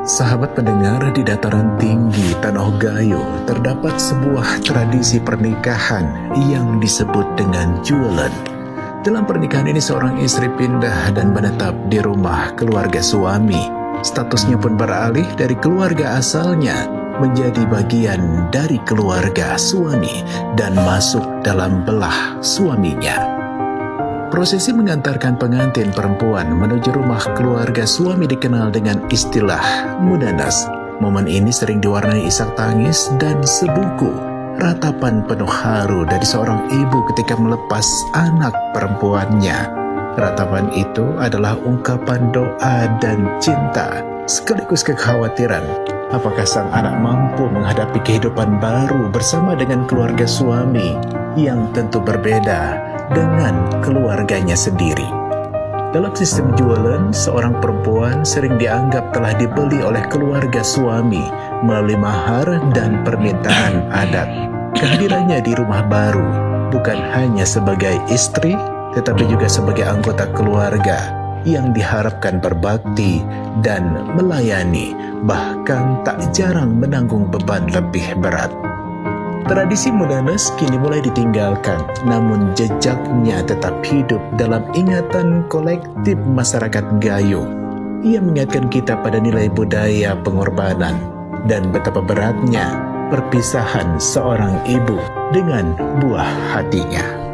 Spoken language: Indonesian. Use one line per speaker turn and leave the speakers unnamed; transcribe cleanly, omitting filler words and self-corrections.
Sahabat pendengar, di dataran tinggi Tanah Gayo terdapat sebuah tradisi pernikahan yang disebut dengan jualan. Dalam pernikahan ini seorang istri pindah dan menetap di rumah keluarga suami. Statusnya pun beralih dari keluarga asalnya menjadi bagian dari keluarga suami dan masuk dalam belah suaminya. Prosesi mengantarkan pengantin perempuan menuju rumah keluarga suami dikenal dengan istilah mudanas. Momen ini sering diwarnai isak tangis dan sebuku ratapan penuh haru dari seorang ibu ketika melepas anak perempuannya. Ratapan itu adalah ungkapan doa dan cinta, sekaligus kekhawatiran apakah sang anak mampu menghadapi kehidupan baru bersama dengan keluarga suami yang tentu berbeda dengan keluarganya sendiri. Dalam sistem jualan, seorang perempuan sering dianggap telah dibeli oleh keluarga suami melalui mahar dan permintaan adat. Kehadirannya di rumah baru bukan hanya sebagai istri, tetapi juga sebagai anggota keluarga yang diharapkan berbakti dan melayani, bahkan tak jarang menanggung beban lebih berat. Tradisi mudanas kini mulai ditinggalkan, namun jejaknya tetap hidup dalam ingatan kolektif masyarakat Gayo. Ia mengingatkan kita pada nilai budaya pengorbanan dan betapa beratnya perpisahan seorang ibu dengan buah hatinya.